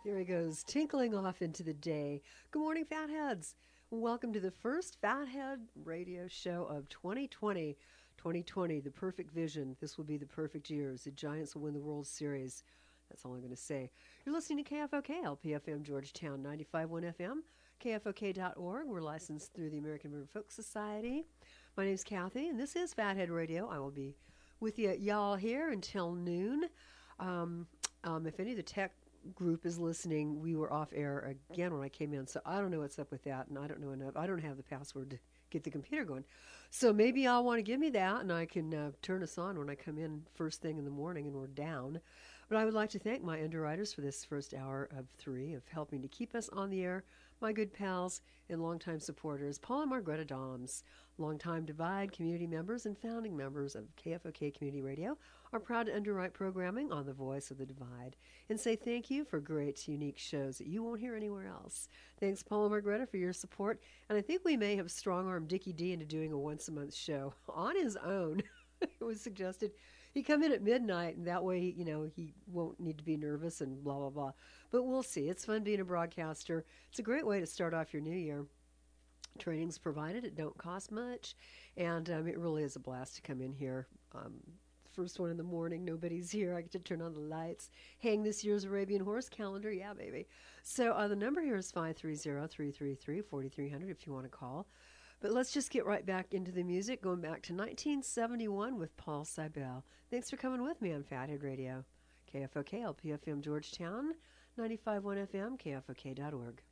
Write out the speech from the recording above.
Here he goes, tinkling off into the day. Good morning, Fatheads. Welcome to the first Fathead radio show of 2020. 2020, the perfect vision. This will be the perfect years. The Giants will win the World Series. That's all I'm going to say. You're listening to KFOK, LPFM Georgetown, 95.1 FM, KFOK.org. We're licensed through the American River Folk Society. My name's Kathy, and this is Fathead Radio. I will be with y'all here until noon. If any of the tech group is listening, we were off air again when I came in, so I don't know what's up with that, and I don't know enough. I don't have the password to get the computer going. So maybe y'all want to give me that, and I can turn us on when I come in first thing in the morning and we're down. But I would like to thank my underwriters for this first hour of 3 of helping to keep us on the air, my good pals and longtime supporters, Paul and Margreta Doms, longtime Divide community members and founding members of KFOK Community Radio, are proud to underwrite programming on the Voice of the Divide and say thank you for great, unique shows that you won't hear anywhere else. Thanks, Paul and Margreta, for your support, and I think we may have strong-armed Dickie D into doing a once-a-month show on his own. It was suggested he come in at midnight, and that way, he won't need to be nervous and blah, blah, blah. But we'll see. It's fun being a broadcaster. It's a great way to start off your new year. Training's provided. It don't cost much, and it really is a blast to come in here. First one in the morning, nobody's here. I get to turn on the lights, hang this year's Arabian Horse calendar. Yeah, baby. So the number here is 530-333-4300 if you want to call. But let's just get right back into the music, going back to 1971 with Paul Cybele. Thanks for coming with me on Fathead Radio. KFOK, LPFM Georgetown, 95.1 FM, KFOK.org.